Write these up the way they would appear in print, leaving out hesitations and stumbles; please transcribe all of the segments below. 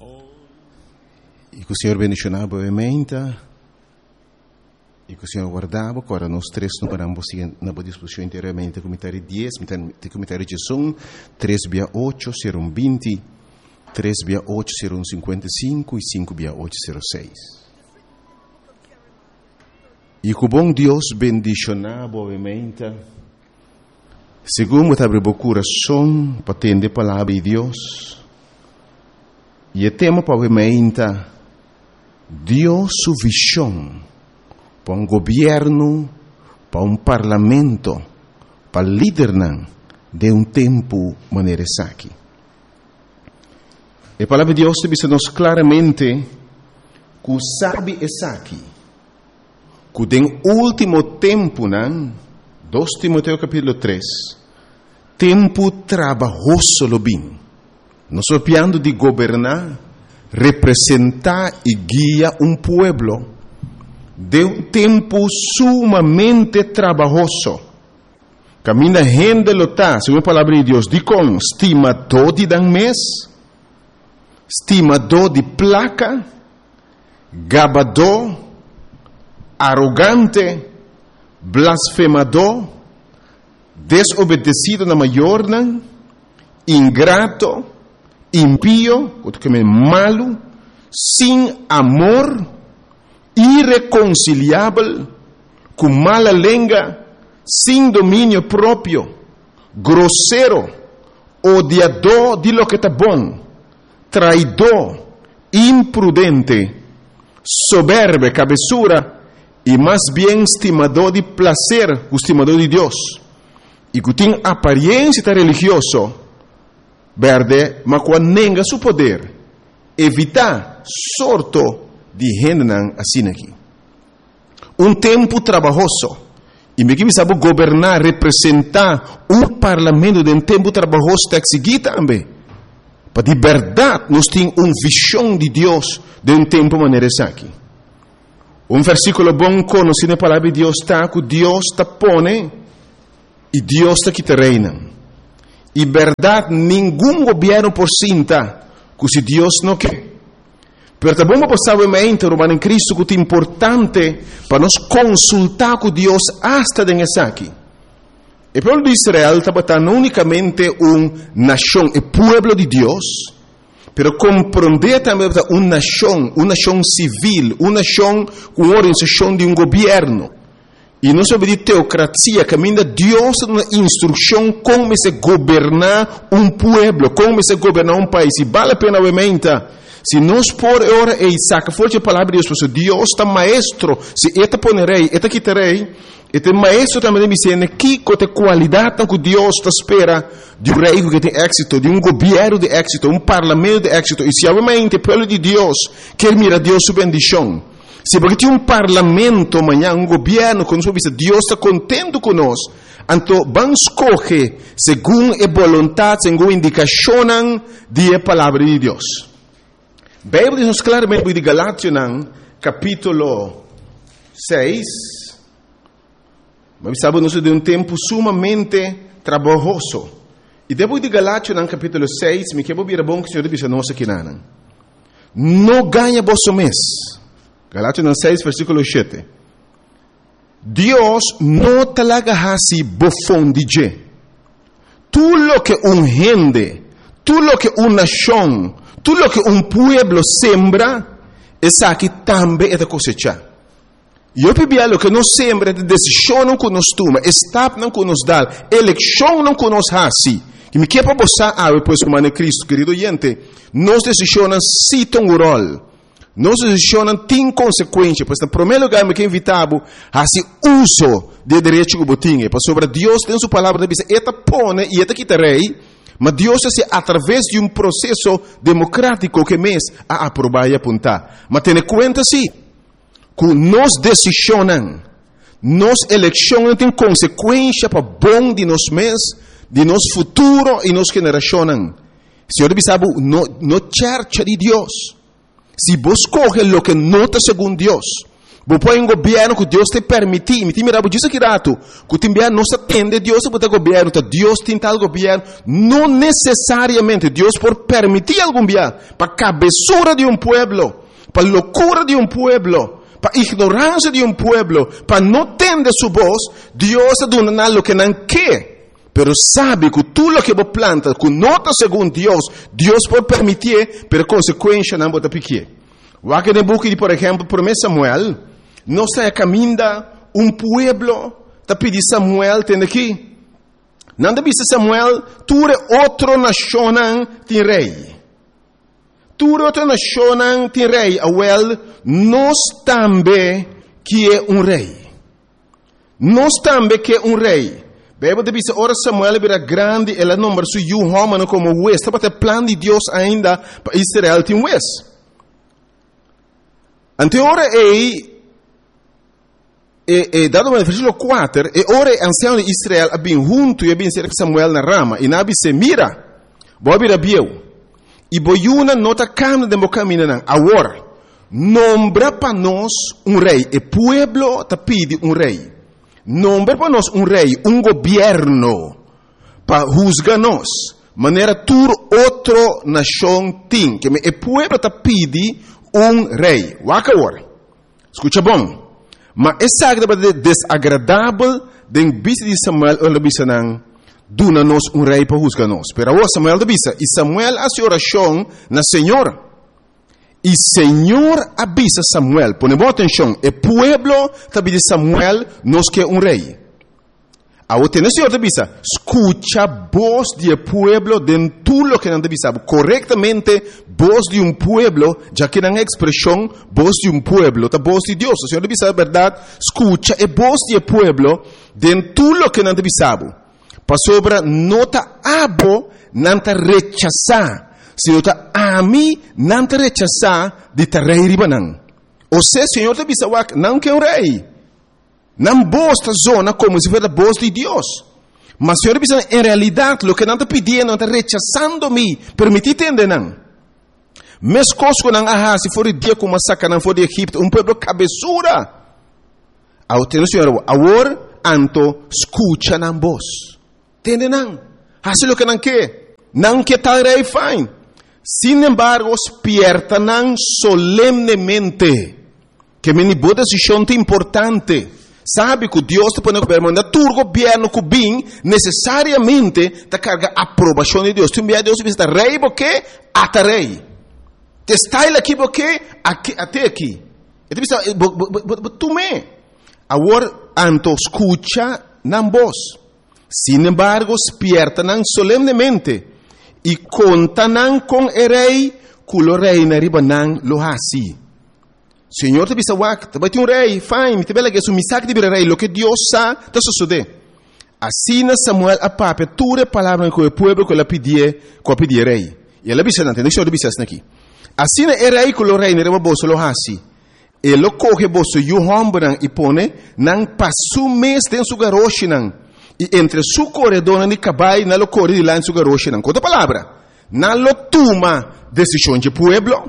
E que o Senhor bendicionava brevemente. E que o Senhor guardava. Agora nós três não paramos na discussão inteiramente. Comentário 10, comentário de som. 3/8 serão 20. 3/8 serão 55. E 5/8 serão 6. E que o bom Deus bendicionava brevemente. Segundo abre o coração para atender a palavra de Deus. E o tema brevemente. Deus sua visão para um governo, para um parlamento, para líder de um tempo maneira aqui. A palavra de Deus diz-nos claramente que sabe essa aqui, que no último tempo, 2 Timoteo capítulo 3, tempo trabalhoso lo bem. Nós estamos falando de governar, representar e guiar um pueblo de um tempo sumamente trabalhoso. Camina gente lota, segundo a palavra de Deus, diz com estimador de dan mês, estimador de placa, gabador, arrogante, blasfemador, desobedecido na maior, ingrato, impío, malo, sem amor, irreconciliável, com mala língua, sem domínio próprio, grosseiro, odiador de lo que está bom, traidor, imprudente, soberbo, cabeçura, e mais bem estimador de prazer, estimador de Deus, e que tem aparência religiosa, verde, mas quando nega seu poder, evitar sorto de gente assim aqui. Um tempo trabalhoso. E me que sabe governar, representar um parlamento de um tempo trabalhoso está aqui também. Para de verdade, nós temos uma visão de Deus de um tempo maneira aqui. Um versículo bom conhecido na palavra de Deus está que Deus está pone e Deus está que te reina. E verdade, nenhum governo por cinta, que se Deus não quer. Pero também vamos passar o momento, Romano em Cristo, que é importante para nós consultar com Deus hasta nessa aqui. O povo de Israel estava não unicamente uma nação, o povo de Deus, pero compreender também uma nação civil, uma nação com organização de um governo. E não sobre de teocracia, caminha Deus uma instrução como se governar um povo, como se governar um país. E vale a pena, obviamente, se nós por hora e saca forte a palavra de Deus, porque Deus está maestro, se eta ponerei, eta quitarei, este maestro também me ensina que a qualidade que Deus está espera de um rei que tem êxito, de um governo de êxito, um parlamento de êxito. E se obviamente o povo de Deus quer mirar Deus sua bendição, se porque tem um parlamento amanhã, um governo, quando Deus está contente conosco, então vamos escolher segundo a vontade, segundo a indicação da palavra de Deus. A Bíblia diz claramente de Galátias, capítulo 6, mas sabemos de um tempo sumamente trabalhoso. E depois de Galátias, capítulo 6, me quero vir bom que o Senhor diz a nós aqui, não ganha vosso mês. Galátias 6, versículo 7. Deus não talaga hasi bofão de je. Tudo lo que um gente, tudo lo que uma nação, tudo lo que um pueblo sembra, essa aqui também é da cosecha. E eu pedi lo que nós sembra, de decisão não que nós toma, estado não que nos dá, eleição não que nos hasi. Que me quer para você, depois como é Cristo, querido gente, nós decisões citam o rol. Nós decisões têm consequências, pois, no primeiro lugar, me quer invitar a esse uso de direito que botinha, para sobre Deus tem sua palavra, diz, eta pone e eta quitarei, mas Deus é através de um processo democrático que mês a aprovar e apontar. Mas tenha conta sim, que nós decisões, nós eleições têm consequências para bom de nós mês, de nosso futuro e nossa geração. Senhor, sabe, no church de Deus. Se vos coge lo que nota segundo Deus, Você põe um governo que Deus te permite. Me mira, diz aqui rato. Que o governo não se atende, Deus pode governo, Deus tem tal governo. Não necessariamente Deus pode permitir algum governo para a cabeçura de pueblo, para a loucura de pueblo, para a ignorância de pueblo, para não entender sua voz. Deus dá o que não quer. Pero sabe que tudo o que você planta, que nota segundo Deus, Deus pode permitir, pero consequência não pode pequer. O aqui no book, por exemplo, por Samuel, não está caminhando pueblo, está pedindo Samuel, tem aqui. Não deve ser Samuel, tu é outra nação tem rei. Tu é outra nação tem rei, nós também que é rei. Nós também que é rei. Bebe de bisa ora Samuel era grande, ela número su Homem como West, para o plano de Deus ainda para Israel tem West. Ante ora dado no versículo 4, ora ancião de Israel abin junto e abin cerca Samuel na rama, e nabi se mira, bobi rabieu, e boiuna nota cam de caminho nan, agora, nombra para nós rei, e pueblo te pide rei. Nombra para nós rei, governo, para juzgar-nos. Maneira tur outra nação tem, que o povo te pede rei. Waka agora. Escuta bom. Mas é sagrado desagradável de vista de Samuel ou de vista não, duna-nos rei para juzgar-nos. Pero agora Samuel de vista, e Samuel hace oração na Senhora. E Senhor avisa Samuel, ponemos atenção, o pueblo te diz Samuel, nós que rei. Agora tem o Senhor te avisa, escucha voz do pueblo de tudo o que não te avisa. Corretamente, voz de pueblo, já que não é expressão, voz de pueblo, a voz de Deus. O Senhor te avisa a verdade, escucha a voz do pueblo de tudo o que não te avisa. Para sobre, não te abo, não te rechazar. Se eu a mim não te rechazar de te rei ribanan. Ou seja, Senhor te avisa, não que rei. Não bosta zona como se fosse a voz de Deus. Mas Senhor te avisa, em realidade, o que não te pedindo, não te rechazando-me, permitir entender não. Mes coisas que não há, se for o dia como massacre, não for de Egipto, povo cabeçura. Ao ter o Senhor, agora, anto, escucha na voz. Entende não? Hace o que não quer. Não que tal rei fine. Sin embargo, despiertan solemnemente que me boa decisão importante. Sabe que Deus te põe no governo, mas tu governo que bem necessariamente te carga a aprovação de Deus. Tu envia Deus e diz, rei porque até rei. Te está aqui porque até aqui. E tu diz, tu me. Agora, anto escucha na voz. Sin embargo, despiertan solemnemente. E contanan com o rei, culo rei na ribanan lo hasi. Senhor te bisa wak, te vai ter rei, fine, te bela que su misak de rei, lo que Deus sa, te sucede. Assim Samuel a pape, ture palavra com o povo que ela pedia rei. E ela bisa nante, deixa eu bisa aqui. Assim o rei culo rei na ribaboso lo hasi. E lo coge boso yuhombran e pone, nan pasu mes den su garoshinan. E entre su corredor e cabai na lo corre de lá em su garoche não. Outra palavra, na lo toma decisão de pueblo,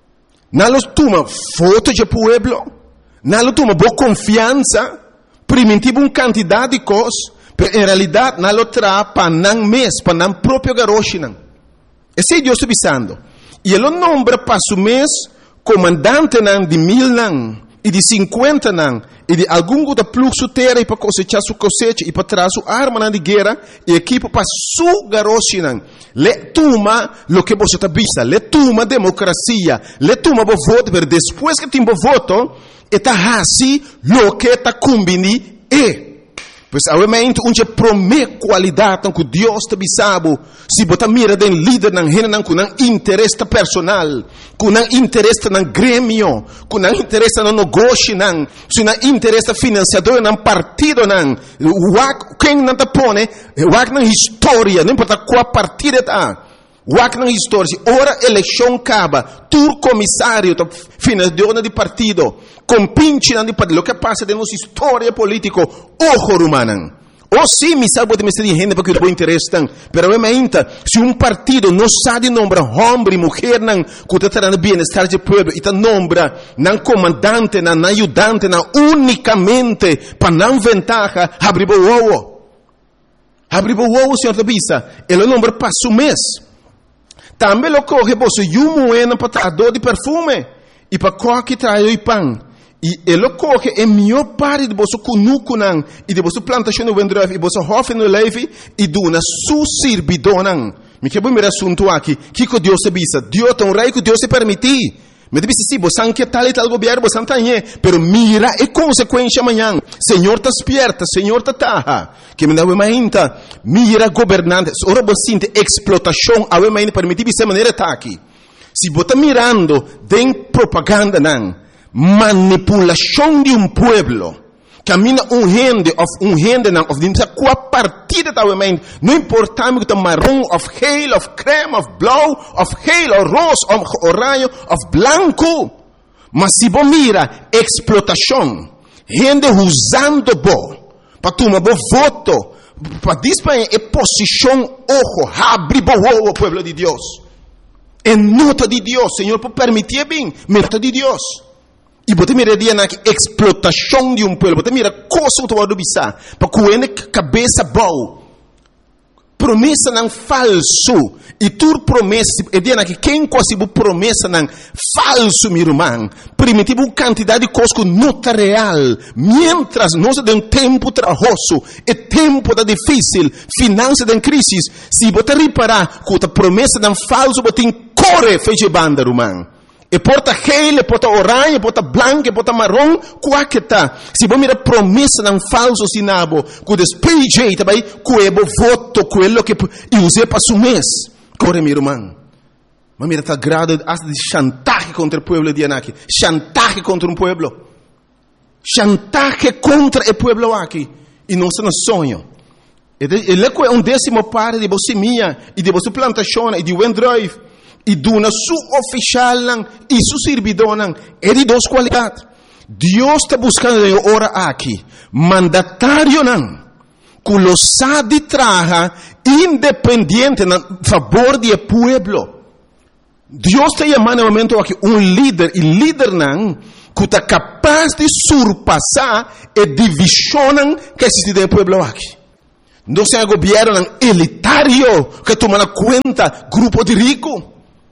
na lo toma foto de pueblo, na lo toma boa confiança, primitivo quantidade de coisas, mas em realidade na lo tra para não mês, para não próprio garoche não. Esse é Deus avisando. E ele nombra para su mês comandante não de 1000 não. E de 50 não, e de algum da fluxo terra e para cosechar sua cosecha e para trazer sua arma de guerra e equipo para sua garoche não. Le toma lo que você está vista, le toma democracia, le toma o voto, mas depois que tem o voto, está assim lo que está combini e. Pois obviamente promete qualidade que Deus te bisabo, se você mira den líder não hena com interesse personal, com interesse no grêmio, com interesse no negócio não, se não interesse financiador não partido não, quem não te põe, na história, não importa qual partido está. Wak na história, ora eleição acaba, tu comissário, financiador de partido, compinche de partido, o que passa de nossa história política, ojo rumanan, Ou sim, me salvo de me ser gente porque eu interesse tan. Pero realmente, se partido não sabe nombrar homem e mulher não, que está no bem-estar do povo, e está nombra não comandante, não ajudante, não unicamente para não ventaja, abriu o ovo. Abriu o ovo, senhor Tabisa, ele nombra para o mês. Também lo corre, você moeda para trazer de perfume, e para qualquer traio e pão. E ele corre é melhor parte de você cunuco não e de você plantação no vendreve e você hofe no leve e duna su servidor não. Me que bom me assunto aqui que Deus se bisa Deus tão rei que Deus se permitir. Me disse sim, você não quer tal e tal governo, você não tem, pero mira é consequência amanhã. Senhor tá despierta, Senhor tá taha. Que me dá uma ainda mira governante, ora você sente explotação, a uma ainda permitir de maneira tá aqui. Se você mirando tem propaganda não. Manipulação de pueblo. Camina gente não, a partida da mente. Não importa se é marrom, of geel, of creme, of blauw, of geel, of roze, of oranje, of blanco. Mas se você mira, explotação. Gente usando para tomar voto, para disparar a posição, ojo, abre o pueblo de Deus. É nota de Deus, Senhor, por permitir bem, nota de Deus. E você mira na explotação de povo, você mira coisa que você bisa, para que a cabeça boa. Promessa não falso. E tu promessa, é dia que quem consegue promessa não falso, meu irmão. Primitivo quantidade de coisas que não está real. Mientras nós temos tempo trabalhoso, é tempo da difícil, finança da crise. Se você reparar que a promessa não falso, você corre, fecha banda, irmão. E porta gel, porta orange, porta branco, porta marrom, qualquer tá. Se você mira promessa não falso sinabo, que despeje também, que é voto, que é o que use para o mês. Corre, meu irmão. Mas mira, está grado de chantagem contra o povo de Anaki. Chantagem contra um povo. Chantagem contra o povo aqui. E não se nos sonho. Ele é 1/10 parte de você minha, e de você plantação, e de Wendrive. E duna su oficial e su servidor é de duas qualidades. Deus está buscando ora aqui mandatário que lo sabe traja independente a favor do povo. Deus está chamando no momento aqui líder e líder que está capaz de surpassar a divisão que existe no povo aqui. Não é governo elitário que toma conta grupo de ricos.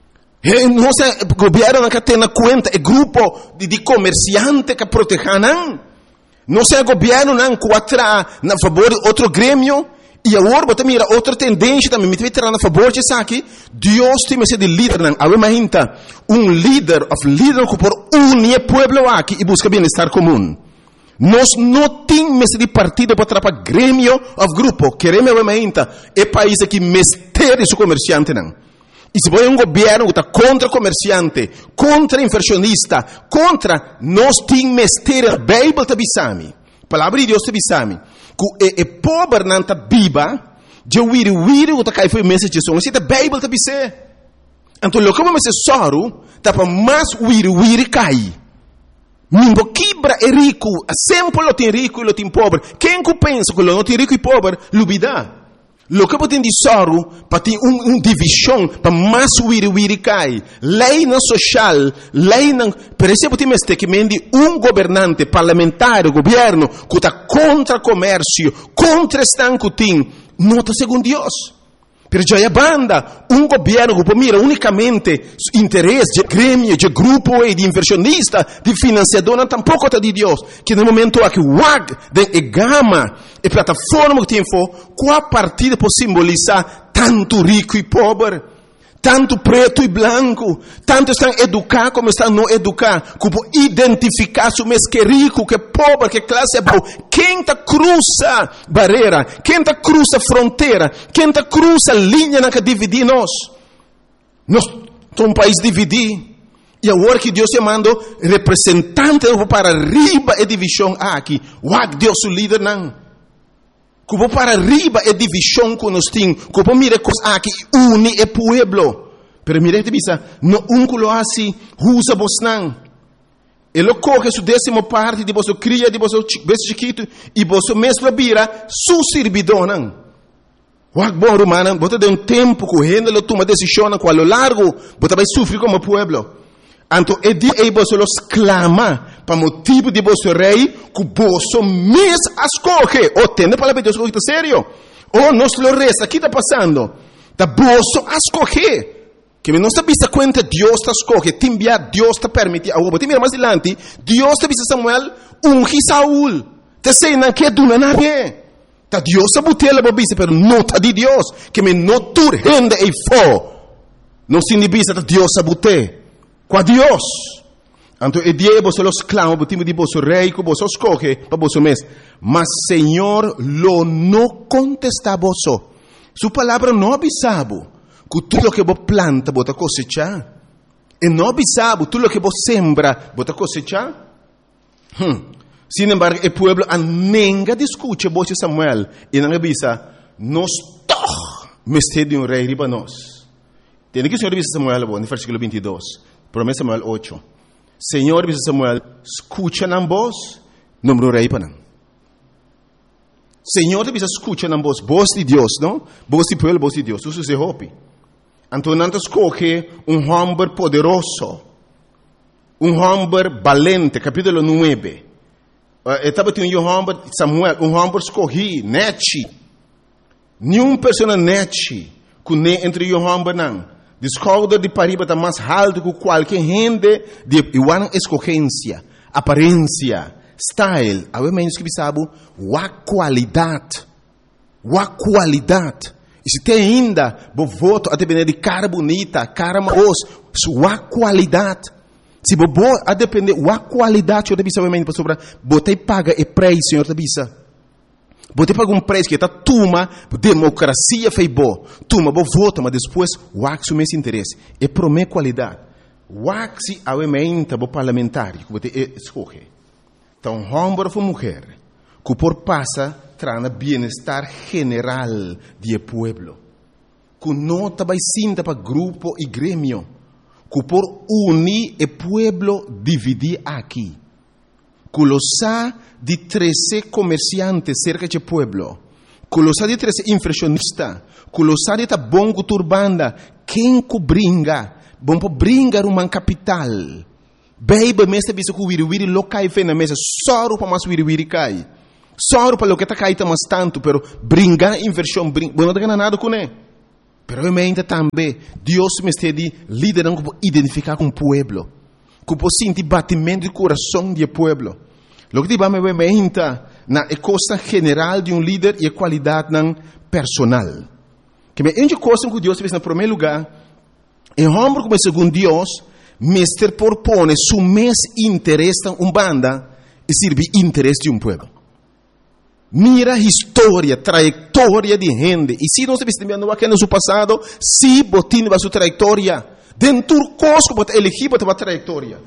Não é governo que tem conta é grupo de comerciantes que protegem. Não é governo que atrai a favor de outro grêmio. E agora você mira outra tendência também. Me vai tirar a favor disso aqui. Deus tem que ser de líder. Líder que por unir o povo aqui e busca bem-estar comum. Nós não temos de partido para atrapalhar grêmio ou grupo. Queremos é país que mestre seu comerciante. E se você governo que está contra comerciante, contra inversionista, contra nós temos mestre a Bíblia te bisami. Palavra de Deus te bisami. Que é pobre não está viva, de wiri que está cai foi mensagem só. Se a Bíblia te bisé. Então, o que eu me soro, está para mais wiri cai. Nimbo quebra é rico, sempre lo tem rico e lo tem pobre. Quem que pensa que lo não tem rico e pobre, lubida. Lo que você tem de soro, para ter divisão, para mais wiri cai. Lei não social, lei não... Por exemplo, tem que mendi governante parlamentar, governo, que está contra comércio, contra estanco tem, não está segundo Deus. Pero já é banda, governo que mira unicamente interesse de grêmio, de grupo e de inversionista, de financiador, não tampouco está de Deus. Que no momento aqui, de gama e plataforma que tem qual partida pode simbolizar tanto rico e pobre, tanto preto e branco, tanto estão educados como estão não educados, que pode identificar se mês que é rico, que é pobre, que classe é boa. Quem está cruza barreira, quem está cruza fronteira, quem está cruza linha que divide nós. Nós somos um país dividido. E agora que Deus mandou representante para arriba a divisão aqui, Deus o líder não. Que vou para arriba é divisão que nós temos. Que vou mirar coisas aqui, une o povo. Pero mire, te bisa, no que lo assim, usa vos não. Ele coge sua 10ª parte de você cria, de você beijo chiquito, e você mesmo vira su servidor. O bom romano, você tem tempo correndo, ele toma decisão com a lo largo, você vai sofrer como pueblo. Então, é dia que você los clama, para motivo de você rei, que você mesmo escolhe. Ou tem a palavra de Deus, está sério? Ou nós lo resta, aqui está passando. Da você escolhe. Que não está vista conta, Deus está escolhe, te enviar, Deus está permite. Agora, mira mais adiante, Deus está vista Samuel, ungi Saúl. Te sei, não quer donar nada. Ta Deus está botando a vista, pero não está de Deus. Que me não turrende e fo. Não se vista, ta Deus está botando. Com Deus. Então, é dia você los clama, o time de você rei, que você escolhe, para você mesmo. Mas, Senhor, lo não contesta a você. Sua palavra não avisava. Que tudo que você planta, você cosecha. E não avisava, tudo que você sembra, você cosecha. Sin embargo, o povo nunca discute você Samuel. E não avisa, nós todos mestre de rei riba nós. Tem que o Senhor avisa Samuel, no versículo 22. Promessa Samuel 8. Senhor avisa Samuel, escucha na voz, número rei para não. Senhor avisa, escucha na voz de Deus, não? Voz de povo, voz de Deus. Isso se hope. Então, não escolhe homem poderoso, homem valente, capítulo 9. Estava tendo homem, Samuel, homem escolhi, nete. Nenhuma pessoa nete, que entre o homem não. Descobre de pariba está mais alto que qualquer gente de igual escolhência, aparência, style. A menos que sabe, a qualidade. E se tem ainda, o voto a depender de cara bonita, cara maus, sua qualidade. Se você a depender da qualidade, eu deve saber para sobre, você paga o preço, Senhor, deve você paga preço que está toma, democracia fez bom, toma, você vota, mas depois, o que é seu interesse, é para minha qualidade. O que é o parlamentar, que você escolhe. Então, homem ou mulher, que por passa, traz bem-estar general do povo. Que não está sinta para grupo e grêmio. Que por unir o povo dividir aqui. Que los ha de 13 comerciantes cerca do povo. Que los ha de 13 inflacionistas. Que los ha de ta bom turbanda. Quem que bringa? Bom para bringar uma capital. Baby, mestre, bisa que wiri lo cai fe na mesa. Só para mais wiri cai. Só para o que está caindo mais tanto, pero brincar inversão, não tem nada com ele. Pero eu me também, Deus me está de liderar para identificar com o povo, para sentir batimento do coração do povo. O que diba me entra na coisa general de líder e a qualidade personal. Que me entra coisa que Deus fez no primeiro lugar, e homem como segundo Deus, mestre propõe seu mesmo interesse em banda e serve interesse de povo. Mira a história, trajetória de gente. E se nós estamos aqui no seu passado, se botinho a sua trajetória, dentro do cosco, bota elegir, bota a trajetória.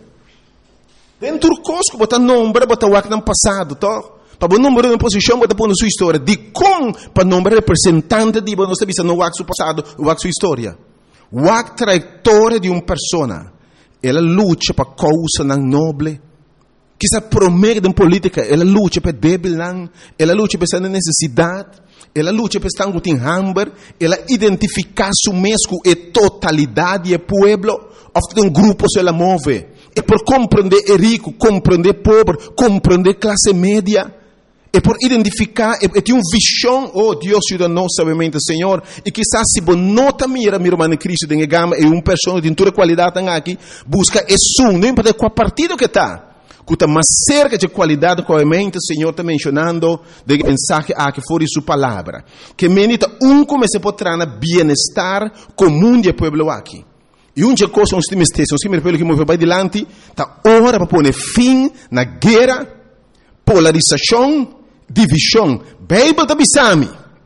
Dentro do cosco, bota nome, bota o que no passado, tá? Para o número de posição, bota pôr na sua história. De como, para o nome representante de nós estamos no seu passado, o sua história. A trajetória de uma pessoa, ela luta para causa nobre. Que se promete em política, ela luta para débil, ela luta para essa necessidade, ela luta para estar com hambre, ela identifica su mesmo e totalidade do povo, ofte grupo se ela move, e por compreender rico, compreender pobre, compreender classe média, e por identificar, e tem visão, oh Deus ajuda-nos sabemente, Senhor, e quizás se você nota mira irmão Cristo, de gama, e uma pessoa de toda qualidade aqui, busca isso, não importa qual partido que está, que está mais cerca de qualidade com a mente, o Senhor está mencionando de mensagem que for sua palavra. Que menita como se pode trazer bem-estar comum do povo aqui. E uma coisa, nós temos pelo que move para adiante, está hora para pôr fim na guerra, polarização, divisão. Bíblia está bisami.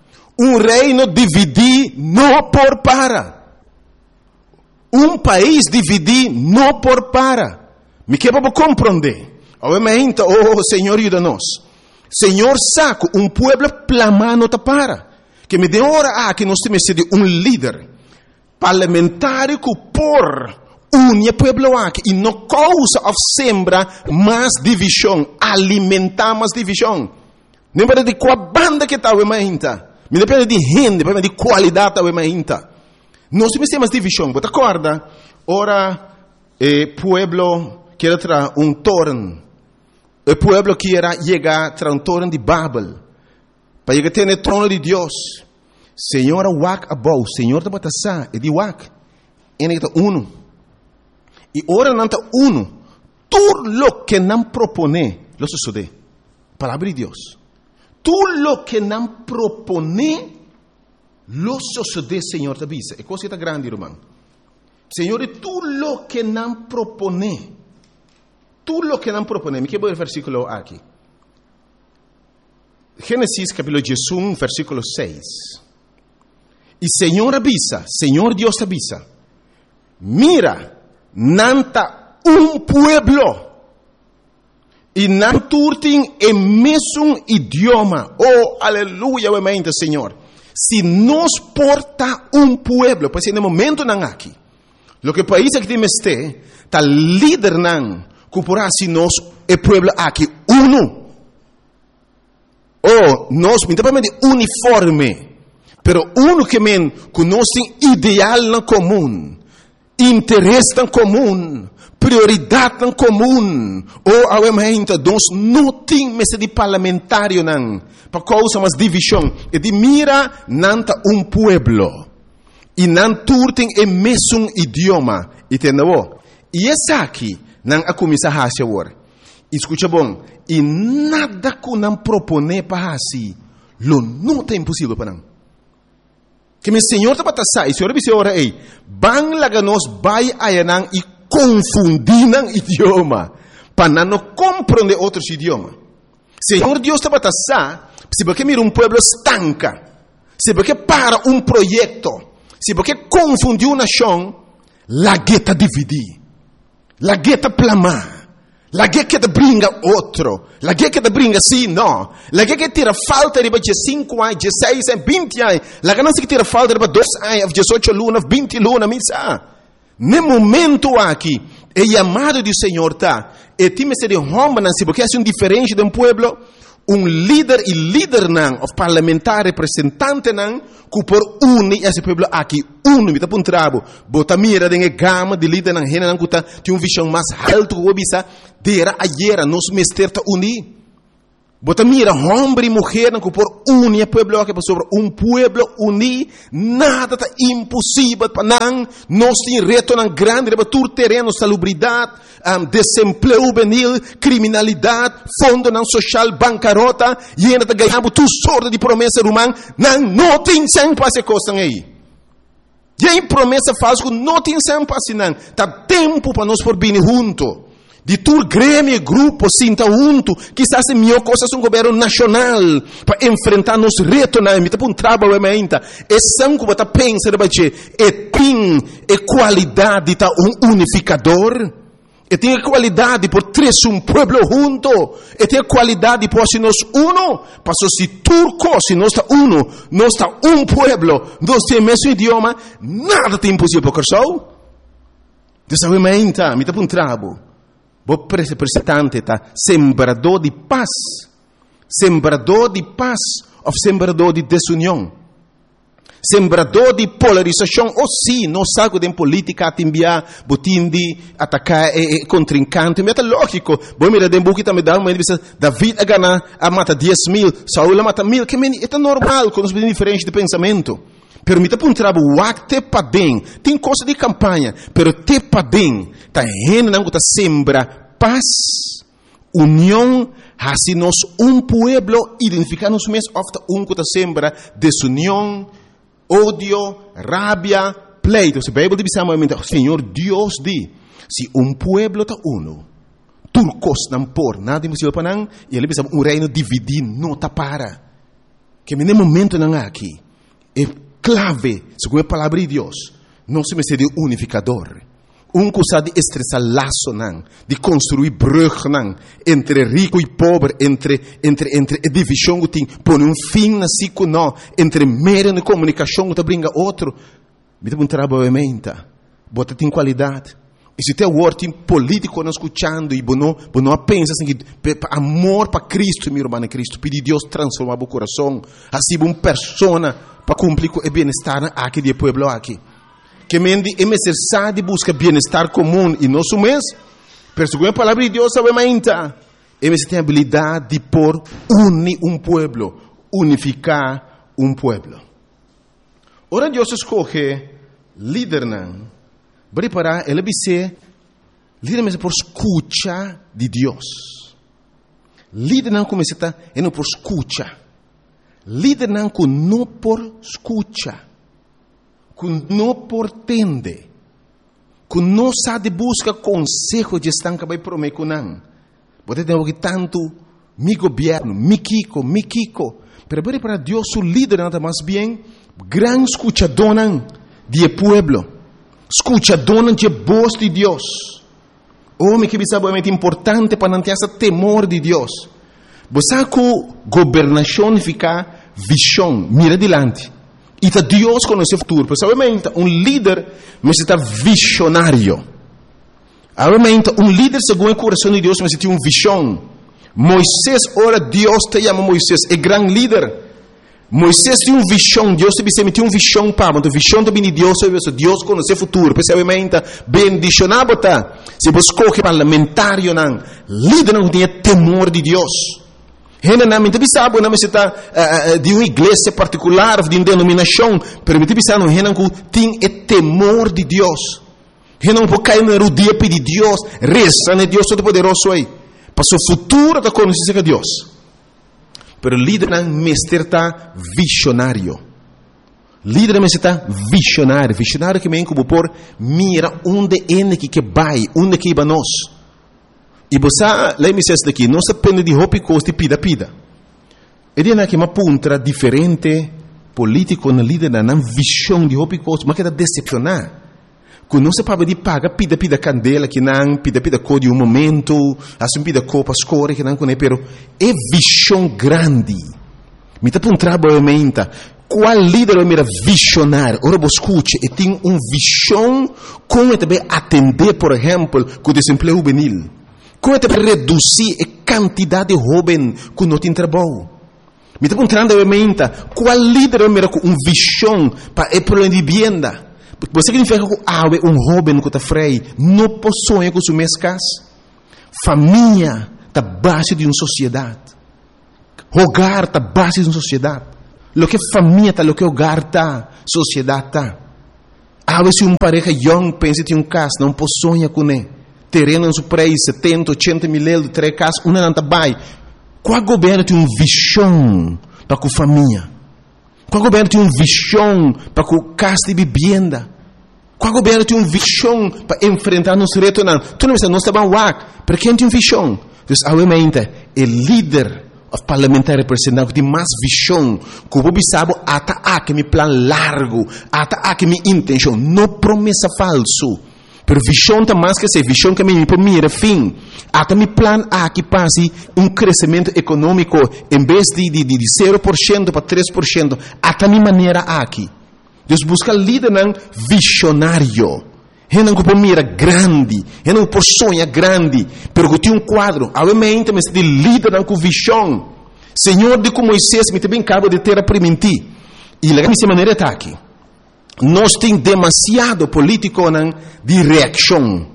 Reino dividir não por para. País dividir não por para. Me quer para compreender. Obviamente, Senhor, ajuda-nos. Senhor, saco, povo plamando ta para. Que me dê hora que nós temos de líder parlamentar que por une pueblo aqui e não causa of sembra mais divisão, alimentar mais divisão. Não depende de qual banda que está o mainta, não depende de gente, depende de qualidade o mainta. Nós temos mais divisão, você acorda? Ora, pueblo quer trazer torno, o pueblo quer chegar a trazer torno de Babel, para chegar a ter o trono de Deus. Senhor, wak abou, Senhor da batasa, e de wak, ele está uno. E ora não está uno, tudo lo que não propone, lo sucede. Palavra de Deus. Tudo lo que não propone, lo sucede, Senhor da bisa. É coisa grande, irmão. Senhor, tudo lo que não propone, me quero ver o versículo aqui. Gênesis capítulo 1, versículo 6. E Senhor avisa, Senhor Deus avisa, mira, nanta pueblo, e não turtem o mesmo idioma. Oh, aleluia, mente, Senhor. Se nos porta pueblo, pois no momento não aqui, lo que país que temos está líder não, cupurá se nós o pueblo aqui uno. Oh, nós, principalmente uniforme, pero uno que men conhece ideal na comum, interesse na comum, prioridade na comum. Oh, awementa, nós não temos de parlamentário não, para causa mais divisão. E de mira nanta pueblo, e não turtem o mesmo idioma, entendeu? E essa aqui não a começar a fazer agora. Escuta bom, e nada que não propone para assim, lo não é impossível para não. Que meu Senhor está batendo, e o Senhor disse ora ei, bang laga nós vai ayanang e confundir nang idioma, para não compreender outros idiomas. Senhor Deus está batendo, se porque mira pueblo estanca, se porque para projeto, se porque confundiu uma nação, la gueta dividir, la gueta plamar. La che te bringa outro. La che te bringa sì, no. La che tira falta di 5 anni, 16 anni, 20 anni. La che non si tira falta di 2 anni, 18 luna, 20 luna, mi sa. Nel momento aqui, é chamado do Senhor, tá? E time se de homem, não se porque é diferente de pueblo, líder e líder não, o parlamentar representante não, que por unir esse pueblo aqui, me tá puntrabo, bota mira de gama de líder não, rena não que tem visão mais alto que o bisa, dera ayer nos mester ta unir. Bota mira, homem e mulher não que por unir pueblo aqui, sobre pueblo unir, nada tá impossível para não, nós tem reto não grande, para tur terreno, salubridade, desemprego juvenil, criminalidade, fundo não social, bancarrota, e ainda tá ganhando tu sorte de promessa humana, não tem sem passe coisa aí. E aí promessa falsa, não tem sem passe não, tá tempo para nós por vir junto. De tur grêmio, grupo, sinta junto, quizás é melhor coisa um governo nacional para enfrentar nos retos na emita para trabalho ementa. É sangue para pensar é tem qualidade tá unificador. E tem qualidade por três pueblo junto. E tem qualidade por se nós uno, passou se turco, se nós está uno, nós está pueblo, nós temos mesmo idioma, nada tem impossível por sol. Dessa ementa, me tá para trabalho. Vou representante tá sembrador de paz ou sembrador de desunião, sembrador de polarização. Ou sim, não sabe de política a enviar, botim de atacar contrincante, mas é lógico. Vou mirar de book também dá uma divisão. David a ganhar a mata 10.000, Saúl a mata 1.000, que é normal quando nós diferentes de pensamento. Permita para trabalho, te pa bem, tem coisa de campanha, pero te pa bem, tá rena não tá sembra paz, união, assim nós pueblo identificar-nos mesmo, ofta que tá sembra desunião, ódio, rabia, pleito. Se a Bíblia diz amamente, Senhor Deus diz, se pueblo tá uno, turcos não por nada impossível para não, e ele diz reino dividido não tá para, que no momento não aqui, clave, segundo a palavra de Deus, não se me de unificador. Que sabe de estressar laço, não, de construir brug, não, entre rico e pobre, entre divisão que tem, põe fim na ciclo, não, entre meio de comunicação que brinca outro. Me dá trabalho ementa, bota tem qualidade. E se tem word político não escutando e não pensa assim que amor para Cristo, meu irmão, Cristo, pedir Deus transformar o coração, assim uma pessoa para cumprir o bem-estar aqui do povo aqui. Que mendi é necessário buscar bem-estar comum e nosso mês, pero segundo a palavra de Deus, sabe mais ainda, é necessário a habilidade de por unir povo, unificar povo. Ora Deus escolhe líder não. Preparar ele ser líder por escuta de Deus. Líder não começa a não por escuta. Líder não com não por escuta. Com não por tende. Com não sabe buscar conselho de estar que vai prometer com não. Pode ter tanto mi governo, mi Kiko. Pero para Deus o líder não mais bem gran escuchador de pueblo. Escucha, dona de voz de Deus. Homem que é muito importante para não ter esse temor de Deus. Você que governação fica visão, mira adiante. E tá Deus conhece o futuro. Porque líder necessita visionário. Obviamente, líder segundo o coração de Deus necessita visão. Moisés, ora Deus te chama Moisés, é grande líder. Moisés tinha visão, Deus te tinha visão para, mas a visão também de Deus conhece o futuro, principalmente bendicionado tá. Se você escolhe parlamentário não, líder não tem temor de Deus. Ainda não me sabe, não está de uma igreja particular, de uma denominação, mas me sabe não tem temor de Deus. Não pode cair no dia pedir Deus, reza né Deus todo-poderoso aí, para o futuro da conhecer Deus. Pero líder não está visionário. Líder não está visionário. Visionário que vem como por mira onde é que vai, onde que vai nós. E você, lá me diz daqui, não se depende de roupa e costa pida. Ele é que uma punta diferente político na líder não visão de roupa e costa, mas que está decepcionar. Quando não se pode de paga pida candela que não pida cor de momento, assim pida copa escura que não conhece, pero é visão grande. Me está um trabalho qual líder é mira visionário? Ora você escute, e tem visão como também atender, por exemplo, com o desemprego juvenil, como também reduzir a quantidade de jovens que não tem trabalho. Me está perguntando qual líder é mira com visão para o problema de vivienda. Você significa que jovem que está freio não possui com sua casa. Família está base de uma sociedade. Hogar está base de uma sociedade. Lo que família está, lo que hogar está, sociedade está. Se uma pareja young pensa em uma casa, não possui com ele. Terreno no preço 70, 80 mil euros, 3 casas, uma não está bem. Qual governo tem uma visão para a família? Qual governo tem uma visão para a casa de vivenda? Qual governo tem uma visão para enfrentar nos retos? Tu não está bem para quem tem uma visão? Então, obviamente, o líder parlamentar representante tem mais visão, que o povo sabe até meu plano largo, até minha intenção, não promessa falso. Pero visão está mais que essa visão que me mira fim. Até meu plano que passe crescimento econômico em vez de 0% para 3%, até minha maneira aqui. Deus busca líder visionário. Não que mira grande, não por sonha grande, pero que tem quadro. Obviamente, mas de líder com visão. Senhor, de como Moisés me também acaba de ter a permitir. E a minha maneira está aqui. Nós temos demasiado político de reação.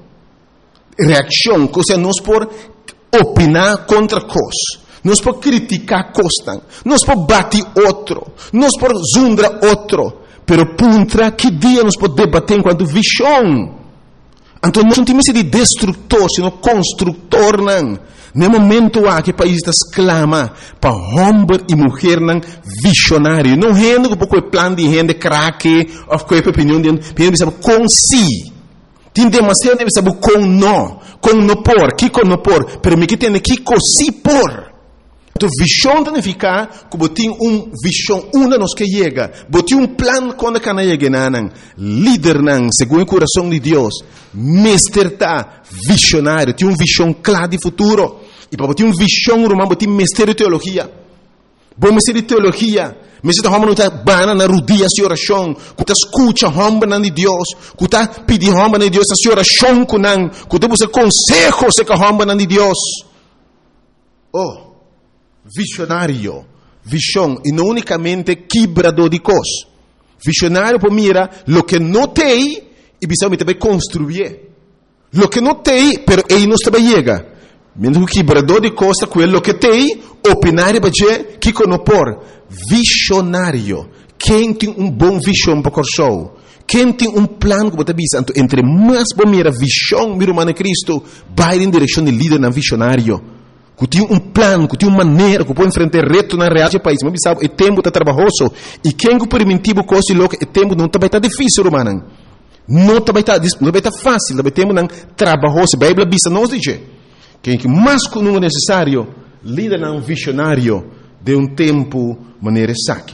Reação, ou seja, nós por opinar contra coisas. Nós por criticar coisas. Nós por bater outro. Nós por zundar outro. Pero puntra que dia nós podemos debater enquanto visão. Então nós não temos de destrutor, sino construtor. No momento que o país está exclama para homem e mulher visionário. Não é um pouco de plano de gente craque, ou qualquer opinião de gente, sabe com si. Tem demasiado de saber com não por, que com não por, pero me que tem que com si por. Então, visão significa que tem visão, uma nos que chega, tem plano quando cana chega, líder, segundo o coração de Deus, mestre visionário, tem visão clara de futuro, e para ter visão, romano, tem mestre de teologia. Bom mestre de teologia, Mas se não está bana na rodillas de oração, que está escuta a de Deus, que está pedindo a de Deus, a oração com não, que está buscando consejos com a de Deus. Oh, visionário, visão, e não unicamente quebrador de coisas. Visionário para mira, lo que não tem, e precisa também construir. Lo que não tem, pero ele não está chega. Mesmo que quebrador de costa, quello que tem, opinar para dizer que conopor. Visionário. Quem tem bom visão para o quem tem plano que você visa, entre mais bom mira visão, mira humana Cristo, vai em direção de líder na visionário. Que tem plano, que tem maneira, que pode enfrentar reto na real do país. Mas sabe, o tempo está trabalhoso. E quem que permitivo coisa louca, o tempo não está bem difícil, humana. Não está bem fácil, está bem tempo não trabalhoso. A Bíblia bisa nos diz. Quem que mais que não é necessário, líder não visionário de tempo maneira saque.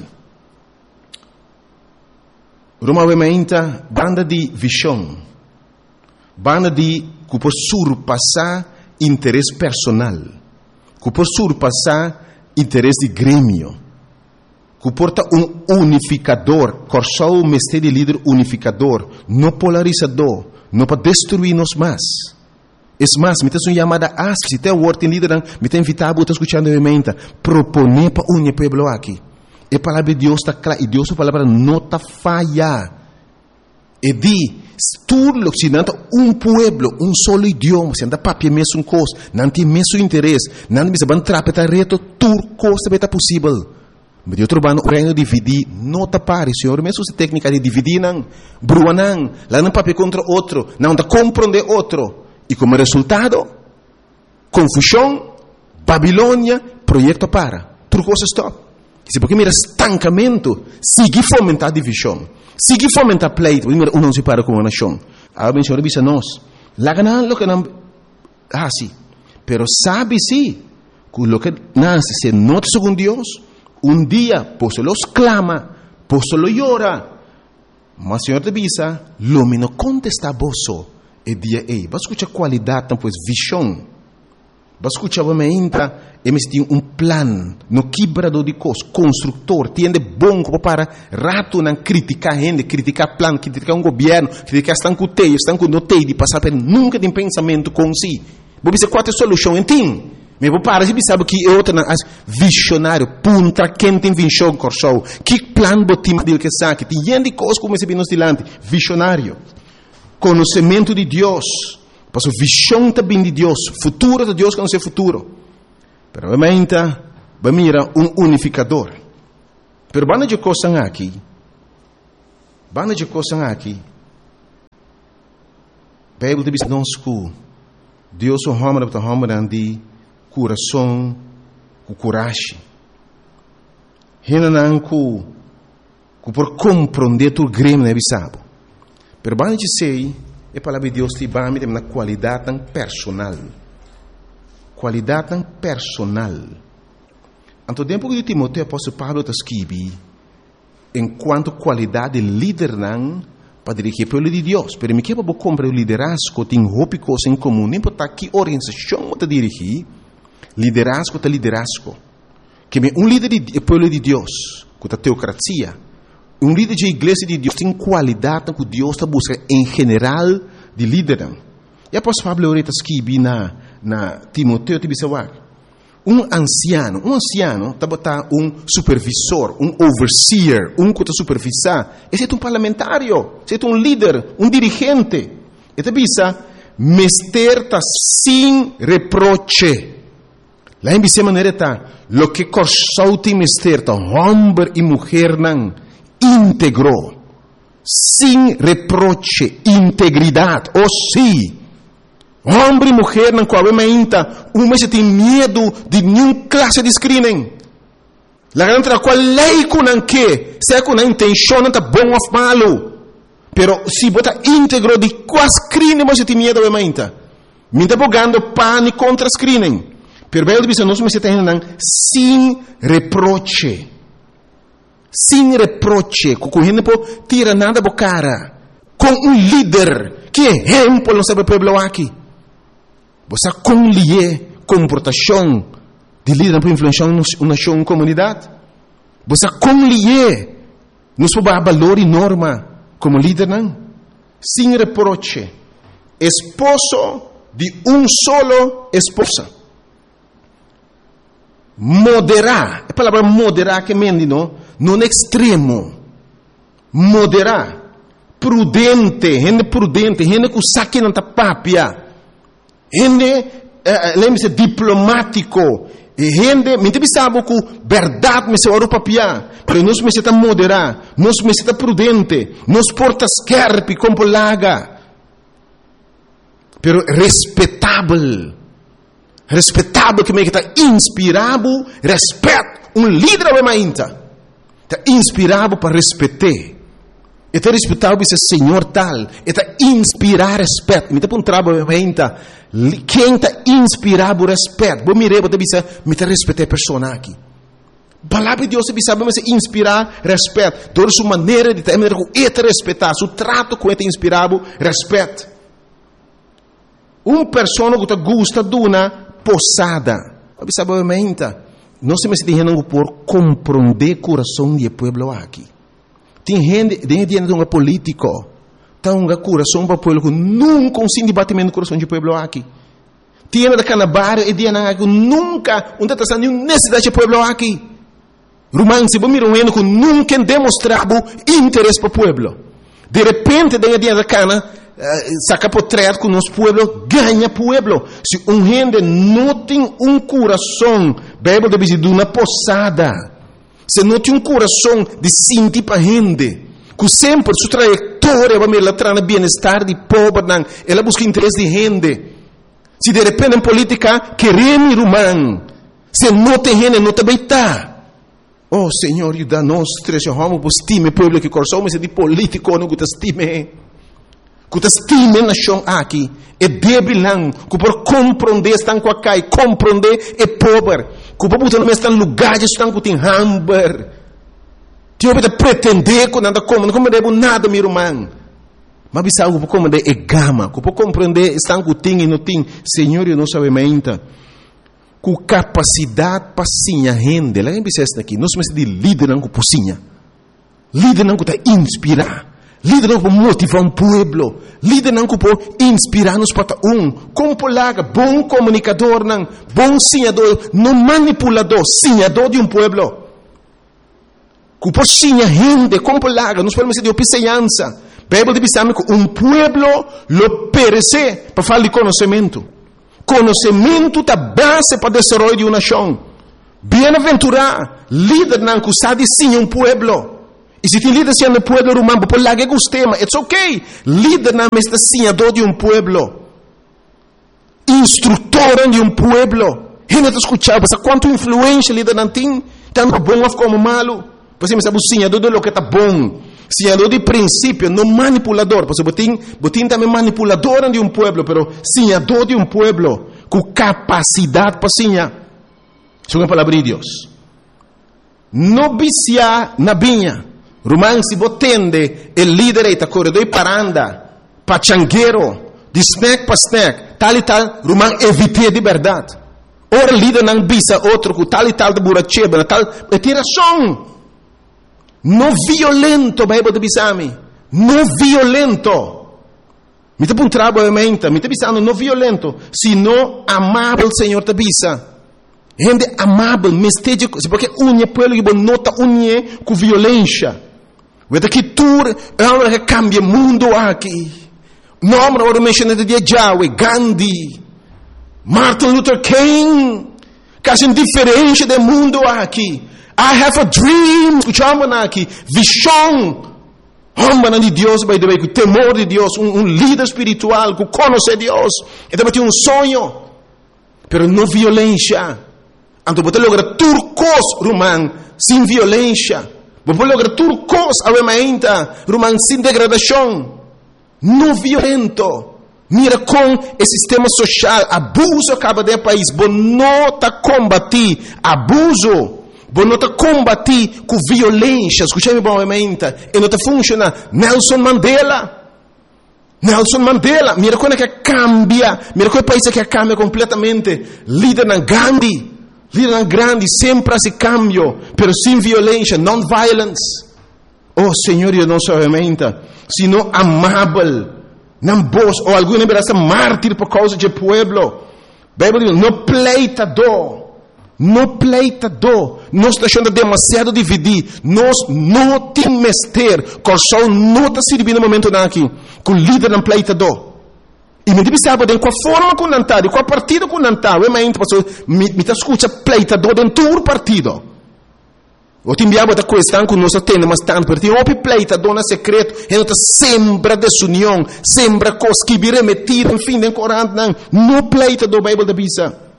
Provavelmente, banda de visão, banda de que por surpassar interesse personal, que por surpassar interesse de grêmio, que porta unificador, corsou o mestre de líder unificador, não polarizador, não para destruir-nos mais. É mais, me tem uma chamada asp, se tem o word em líder, me tem invitado a escutar a emenda, proponer para o pueblo aqui. A palavra de Deus está clara, e Deus a palavra não está falha. E diz, tudo se não pueblo, solo idioma, se não papel mesmo coisa, não tem mesmo interesse, não precisa bantrapeta reto, tudo coisa vai estar possível. Mas eu trabalho no reino dividir, não está pare, Senhor, mesmo se técnica de dividir, não, brua não, lá não papel contra outro, não está compreender outro. E como resultado, confusão, Babilônia, projeto para. Tudo coisa stop. Se porque mira estancamento, sigue fomentar divisão, sigue fomentar pleito, mira não se para com a nação. Agora, Senhor, avisa nós, lá ganhar lo que não, sim, pero sabe sim, que lo que nasce se nota segundo Deus, dia, posso los clama, posso lo llora, mas Senhor te avisa, lo me não contesta vosso. E dia ei, vai escutar qualidade, então, pois, visão. Vai escutar, vai entra, eles têm plano, no quebrador de coisas, construtor, tem bom para rato não criticar gente, criticar plano, criticar governo, criticar estão com teia, estão com notei de passar por nunca tem pensamento com si. Vou dizer qual é a solução, entende? Mas vou parar, você sabe que é outra, visionário, punta, quem tem visão, corsou, que plano botim dele que sabe, tem gente de coisas como esse nos dilante, visionário. Conhecimento de Deus, para a visão também de Deus, futuro de Deus que não é futuro. Pero obviamente, vai mirar unificador. Pero banda de coisas aqui, a Bíblia diz que Deus é um homem de coração, com coragem. Renan que por compreender tu grêmio, né, sabe? Pero banda de sei, a palavra de Deus te vai me na qualidade tão personal. Qualidade tão personal. Anto tempo que Timoteo, apóstolo Paulo está escrevendo, enquanto qualidade de líder não para dirigir o povo de Deus. Pero me quer para comprar o liderazgo, tem roupa coisa em comum, nem para que organização está dirigir, liderazgo está liderazgo. Que líder do povo de Deus, que está teocracia, líder de igreja de Deus tem qualidade que Deus está buscando em geral de líder. E após Pablo está escrevendo na Timoteo, te disse, anciano está botando supervisor, overseer, que está supervisar. Esse é parlamentário, esse é líder, dirigente. E te disse, mester está sem reproche. Lá em essa maneira está, lo que corsou tem mester está, homem e mulher não, íntegro, sem reproche, integridade, sim. Homem e mulher não coabita, se tem medo de nenhuma classe de screening. La grande qual lei com que, se com a intenção não está bom ou malo, pero se bota íntegro de qual screening você tem medo de mainta. Me está bogando pânico contra screening. Pero bem diz nós se tem sem reproche. Sem reproche, com gente por tira nada por cara, com líder que exemplo não sabe pueblo aqui. Você conlier comportação de líder para influenciar uma nação, uma comunidade. Você como lhe nos pode valor e norma como líder, não? Sem reproche. Esposo de solo esposa. Moderar. A palavra moderar que mende, não é extremo. Moderar. Prudente, gente que saque na tapapia. Gente, lembre-se, diplomático. Gente, me sabe que verdade me se ora papia. Pero nós me está moderar, nós me está prudente, nós porta scarpi como laga. Pero respeitável que me está inspirado, respeito. Líder é mainta. Está inspirado para respeitar. Está respeitado esse Senhor tal. Está inspirar respeito. Me está um trabalho mainta. Quem está inspirado respeito? Vou mirar, vou dizer, me está respeitar a pessoa aqui. A palavra de Deus sabe mas inspirar respeito. Toda sua maneira de ter, respeitar, seu trato com ele inspirado respeito. Uma pessoa que gosta de uma posada, sabe não se me diz por compreender o coração do povo aqui. Tem gente de um político, tem um coração para o povo que nunca consegue batimento no coração do povo aqui. Tem da canabar e de nunca não está nenhuma necessidade do povo aqui. Romano, se você mira que nunca demonstrava interesse para o povo. De repente, dentro da cana, saca portrait com o nosso povo, ganha povo. Se gente não tem coração, Bíblia diz de uma posada, se não tem coração de sentir para a gente, que sempre sua trajetória vai me levar no bem-estar de povo, ela busca interesse de gente. Se de repente em política, queremos romano, se não tem gente, não também está. Oh, Senhor, ajuda nós, vamos para estime povo que coração, mas é de político, não que estime. Que estime na nação aqui. É débil, que por compreender estão com a cai, compreender é pobre. Que por botar no mesmo lugar, estão com o hamburger. Tio, para pretender que nada como, não deve nada, meu irmão. Mas bisa que por compreender é gama, que por compreender estão com o ting e não ting. Senhor, eu não sabe ainda. Com capacidade para sinha rende. Lá em Bicesta aqui, nós somos de líder não com sinha. Líder não que está inspirar. Líder não para motivar um povo. Líder não que para inspirar-nos para como polaga, bom comunicador, não, bom sinhador, não manipulador, sinhador de um povo. Que por sinha rende, como polaga, nós podemos dizer de opiceança. Bíblia diz que um povo lo perece para falar de conhecimento. Conhecimento da base para o desenvolvimento de uma nação. Bem-aventurado, líder não que sabe sim um povo. E se tem líder sendo um povo romano, por lá que gostei, mas it's okay. Líder não é senhador de um povo. Instrutor de um povo. Ele está escutando, mas quanto influência líder não tem, tanto bom como malo. Você sabe o senhador do que está bom. Senhador de princípio, não manipulador. Porque botim também manipulador de um povo, mas senhador de um povo, com capacidade para senhar. Isso é a palavra de Deus. Não vicia na vinha. Romano, se você tende, o líder está corredor e paranda, pachangueiro, de snack para snack, tal e tal, Romano, evite de verdade. Ora, líder não visa outro, com tal e tal de buracheba, tal, é tiração. Não violento, Bíblia diz a mim. Não violento. Me está um trabalho me está dizendo não violento, sino amável, Senhor te bisa. Gente amável, mesteja, porque unha pueblo que nota unha com violência. Vede que tu é uma que cambia o mundo aqui. Nome agora mencionado de Yahweh, Gandhi, Martin Luther King, quase diferente do mundo aqui. I have a dream, escutamos aqui, visão, homem de Deus, by the way, com temor de Deus, líder espiritual, que conhece Deus, e também tem um sonho, pero não violência. Então você logra turcos, romano, sem violência. Você logra turcos, ainda, romano, sem degradação. Não violento. Mira com o sistema social, abuso acaba de país, você não está combatir abuso. Você não está combatir com violência. Escutei-me bem, e não está funcionando. Nelson Mandela, mira como é que cambia, mira como é o país que cambia completamente. Líder na Gandhi, Líder grande, sempre esse cambio, pero sem violência, non-violence. Oh, Senhor, eu não somente, sino amável, não vos, ou alguém verá mártir por causa do povo. Bíblia diz, não pleitador, nós deixamos demasiado dividir, nós não temos mestre, que só não está servindo no momento aqui, com o líder não pleitador. E me diz, sabe, de qual forma com nantar, de qual partido com nantar, eu me escuta pleitador dentro do partido. Eu te enviava da questão que nós temos, mas tanto, porque tem um pleitador no secreto, e nós sembra desunião, sembra coisas que virem metidas, enfim, no Corão, não pleitador, a Bíblia diz.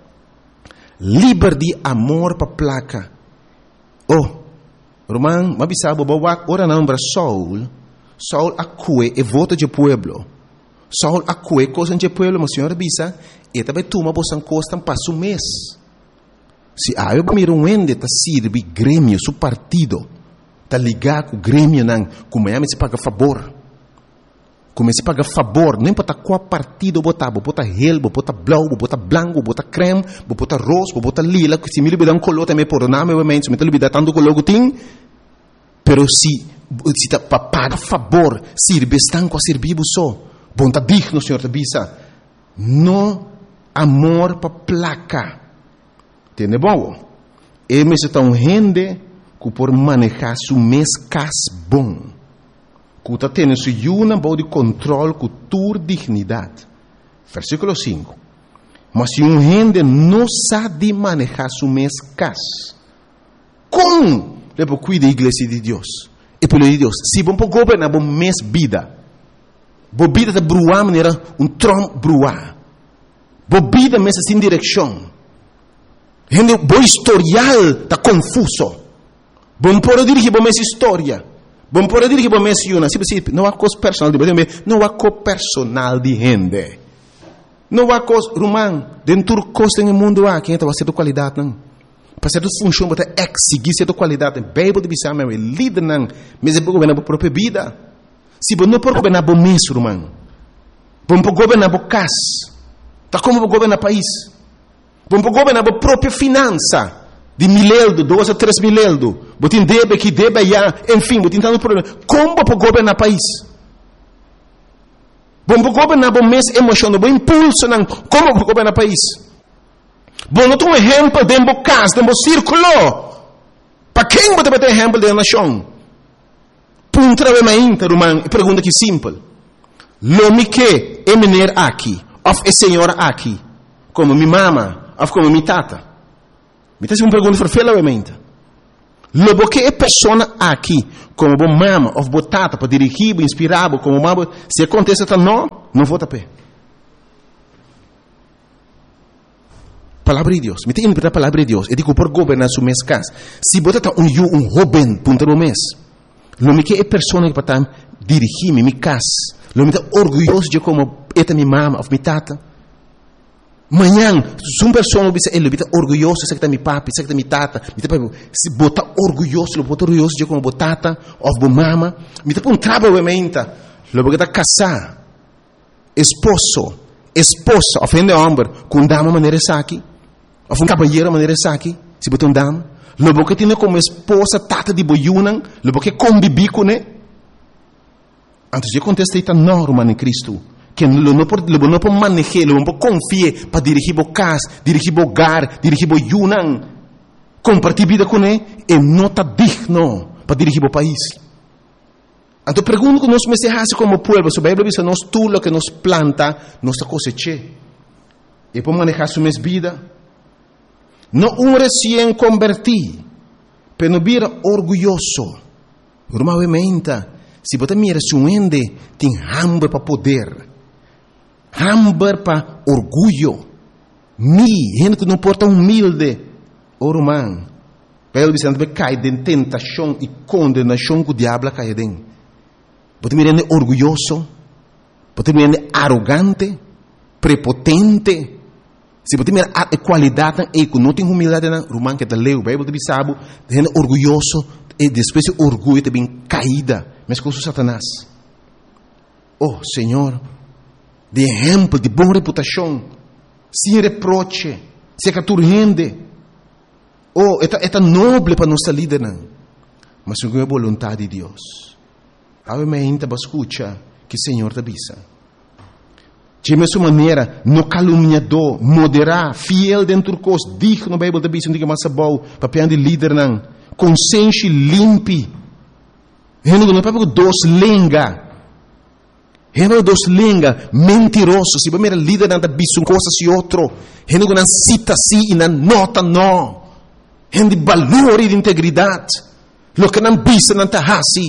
Liberdade, amor para placa. Oh, Roman, mas sabe, ora não, Saul acue e vota de pueblo. Saul acue coisa de pueblo, mas senhor bisa, e também toma bosan costa passo mês. Se eu miro ende tá sirve grêmio, su partido, tá ligar com o grêmio não, como é se paga favor. Como se paga favor, não importa qual partido botar, bota relbo, bota blau, bota branco, bota creme, bota rosa, bota lila, que se me libera color também por nome, obviamente, se me libera tanto color que tem, pero se tá paga favor, sirve estanco a servir só. Bom, tá digno, senhor, tá bisa. No amor para placa. Entende bom? E me se tão rende que por manejar su mês cas bom. Que está tendo su uma boa de controle com tua dignidade. Versículo 5. Mas se rende não sabe manejar su mês cas, como depois cuida da igreja de Deus? E pelo de Deus, se bom para governar bom mês vida. Bobida está bruar maneira trom bruar. Bobida mesa sem direção. Gente, bom historial está confuso. Bom por dirigir bom essa história. Bom por dirigir bom essa uma. Não há coisa personal de gente. Não há coisa personal de gente. Não há coisa romano. Dentro do coisa no mundo há quem está fazendo qualidade não. Para ser função para exigir certa qualidade. Bíblia de bisama é líder não. Mas é para governar a própria vida. Se você não pode governar o mês, irmão, você pode governar o casa, tá como você governar o país, você pode governar a própria finança, de 1.000 euros, 2 a 3 mil euros, você tem débito que débito já, enfim, você tem tanto problema. Como você pode governar o país? Você pode governar o mês emocional, o impulso, não. Como você pode governar o país? Você não tem exemplo dentro do casa, dentro do círculo. Para quem você vai ter exemplo da nação? Puntramente, irmão, pergunta que simples. Lo que é menino aqui, ou é senhora aqui, como minha mama, ou como minha tata. Me está uma pergunta ferfelamente. Lo que é pessoa aqui, como minha mama, ou minha tata, para dirigir, inspirar, como mama, se acontece, não vou tapar. Palavra de Deus. Me tem interpretar a palavra de Deus. Eu digo por governar su mês casa. Se você está um jovem, punta no mês. Lo que é pessoa que para dirigir minha casa. Lo que é orgulhoso de como é minha mama ou minha tata. Manhã, se uma pessoa ele está orgulhoso, sei que é minha papi, sei que é minha tata. Se botar orgulhoso de como tata ou minha mama, me está um trabalho obviamente. Lo que está casar, esposa, ofende homem, com dama maneira aqui, ou um cavalheiro maneira aqui, se botar dama. Lo que tem como esposa tata de boiunan, lo que convive com ele. Antes de acontecer esta norma em Cristo, que não pode manejar, não pode confiar para dirigir o casa, dirigir o hogar, dirigir o yunan, compartilhar vida com ele, e não está digno para dirigir o país. Então pergunto que nós me se como povo, se a Bíblia diz nós tudo o que nos planta, nós cosecha. E para manejar sua vida. Não recém convertido, mas não vira orgulhoso. Normalmente, se você mira se ende, tem hambre para poder, hambre para orgulho. Gente que não porta humilde, irmão, Bíblia diz que cai de tentação e condenação que o diabo cai dentro. Você mira orgulhoso, você mira arrogante, prepotente. Se você mirar a qualidade e que não tem humildade na romana que está leu, Bíblia de sabe, gente orgulhoso e depois o orgulho também caída, mas com o Satanás. Oh, Senhor, de exemplo de boa reputação, sem reproche, sem que tu rende, Oh, é nobre para nossa líder, não. Mas segundo a vontade de Deus. Obviamente, você escuta que o Senhor te avisa. De mesma maneira, no caluniador, moderar, fiel dentro do curso, digno no Bíblia te avisa, não diga mais bom, papel de líder, não. Consciência limpe. Não é para dois lenga. Não é dois lenga, mentiroso. Se você é líder, não te avisa uma coisa e outra. Não cita sim e não nota não. Não de valor e de integridade. Lo que não avisa, não te hasi.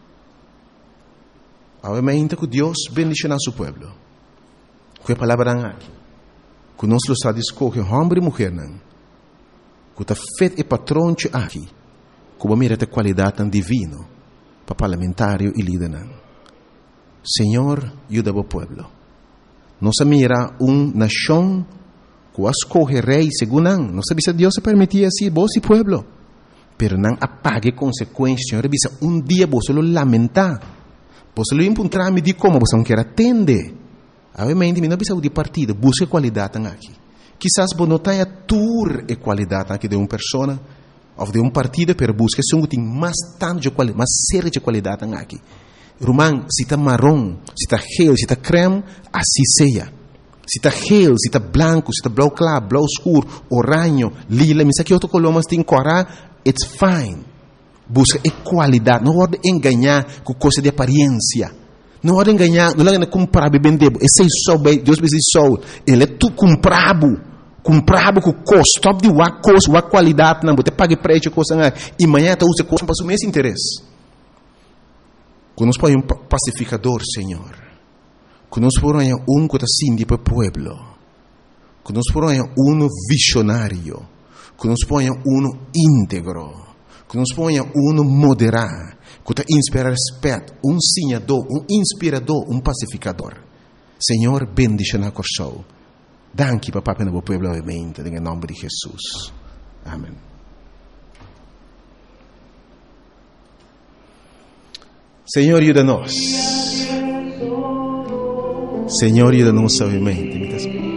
Obviamente que Deus bendice a seu povo. Que a palavra aqui. Que nós está escolher homem e mulher, não. Que está feito e patrão aqui. Que mira a qualidade divina para parlamentário e líder, não. Senhor, ajuda o povo. Nós mira nação que escolhe rei segundo não. Nós sabemos que Deus se permitia assim, vos e povo. Pero não apague consequências. Senhor, dia você lo lamentar. Você lo encontrar me de como você não quer atender. Obviamente, não precisa de partido, busque qualidade aqui. Quizás você não tenha tour e qualidade aqui de uma pessoa ou de um partido, mas busque tem mais tanto de qualidade, mais série de qualidade aqui. Irmão, se está marrom, se está gel, se está creme, assim seja. Se está gel, se está branco, se está blau claro, blau escuro, oranho, lila, mas aqui outro color, mas tem corar, it's fine. Busca qualidade, não pode enganar com coisa de aparência. Não pode enganar, não pode comprar e vender. Esse é só, Deus me diz só, ele é tu comprado com custo, de uma coisa, uma qualidade, não, você paga preço, coisa, e amanhã você usa coisa para o mesmo interesse. Quando nós põe pacificador, Senhor, quando nós põe que está assim para o povo, quando nós põe visionário, quando nós põe íntegro, quando nós põe moderar, que está inspira respeito, sinhador, inspirador, pacificador. Senhor, bendice na corção. Danke, papá, para o povo, obviamente, em nome de Jesus. Amém. Senhor, ajuda-nos. Senhor, ajuda-nos, obviamente.